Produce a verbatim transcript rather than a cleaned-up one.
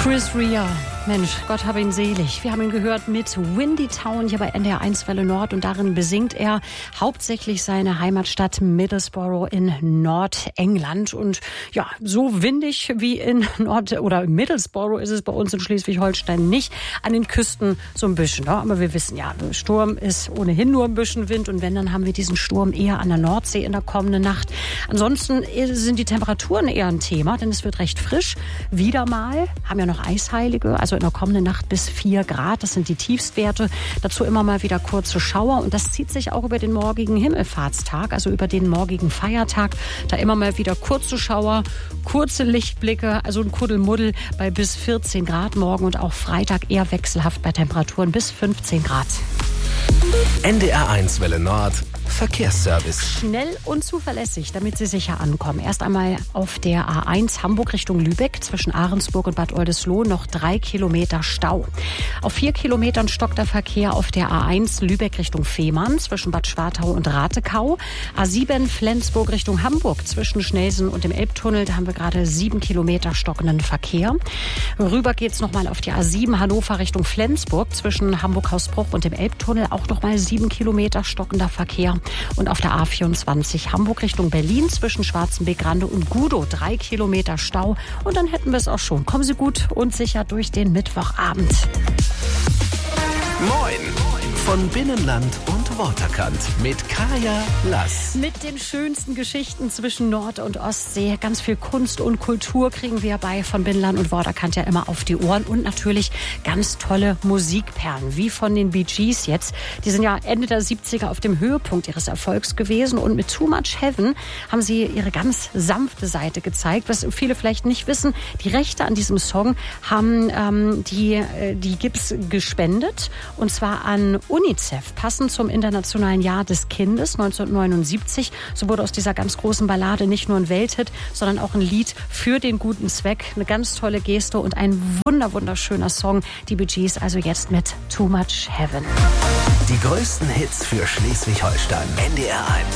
Chris Rea, Mensch, Gott habe ihn selig. Wir haben ihn gehört mit Windy Town hier bei N D R eins Welle Nord und darin besingt er hauptsächlich seine Heimatstadt Middlesbrough in Nordengland. Und ja, so windig wie in Nord- oder Middlesbrough ist es bei uns in Schleswig-Holstein nicht. An den Küsten so ein bisschen, ne? Aber wir wissen ja, Sturm ist ohnehin nur ein bisschen Wind und wenn, dann haben wir diesen Sturm eher an der Nordsee in der kommenden Nacht. Ansonsten sind die Temperaturen eher ein Thema, denn es wird recht frisch. Wieder mal, haben ja noch Eisheilige, also in der kommenden Nacht bis vier Grad, das sind die Tiefstwerte. Dazu immer mal wieder kurze Schauer und das zieht sich auch über den morgigen Himmelfahrtstag, also über den morgigen Feiertag. Da immer mal wieder kurze Schauer, kurze Lichtblicke, also ein Kuddelmuddel bei bis vierzehn Grad morgen und auch Freitag eher wechselhaft bei Temperaturen bis fünfzehn Grad. N D R eins Welle Nord Verkehrsservice. Schnell und zuverlässig, damit Sie sicher ankommen. Erst einmal auf der A eins Hamburg Richtung Lübeck zwischen Ahrensburg und Bad Oldesloe noch drei Kilometer Stau. Auf vier Kilometern stockt der Verkehr auf der A eins Lübeck Richtung Fehmarn zwischen Bad Schwartau und Ratekau. A sieben Flensburg Richtung Hamburg zwischen Schnelsen und dem Elbtunnel. Da haben wir gerade sieben Kilometer stockenden Verkehr. Rüber geht's nochmal auf die A sieben Hannover Richtung Flensburg zwischen Hamburg-Hausbruch und dem Elbtunnel. Auch nochmal sieben Kilometer stockender Verkehr. Und auf der A vierundzwanzig Hamburg Richtung Berlin zwischen Schwarzenbeck-Rande und Gudow drei Kilometer Stau. Und dann hätten wir es auch schon. Kommen Sie gut und sicher durch den Mittwochabend. Moin von Binnenland und Waterkant mit Kaya Lass. Mit den schönsten Geschichten zwischen Nord- und Ostsee. Ganz viel Kunst und Kultur kriegen wir bei von Binnenland und Waterkant ja immer auf die Ohren. Und natürlich ganz tolle Musikperlen, wie von den Bee Gees jetzt. Die sind ja Ende der siebziger auf dem Höhepunkt ihres Erfolgs gewesen. Und mit Too Much Heaven haben sie ihre ganz sanfte Seite gezeigt. Was viele vielleicht nicht wissen, die Rechte an diesem Song haben ähm, die, äh, die Gibbs gespendet. Und zwar an UNICEF, passend zum Internationalen Jahr des Kindes neunzehnhundertneunundsiebzig. So wurde aus dieser ganz großen Ballade nicht nur ein Welthit, sondern auch ein Lied für den guten Zweck. Eine ganz tolle Geste und ein wunder, wunderschöner Song. Die Bee Gees also jetzt mit Too Much Heaven. Die größten Hits für Schleswig-Holstein. N D R eins.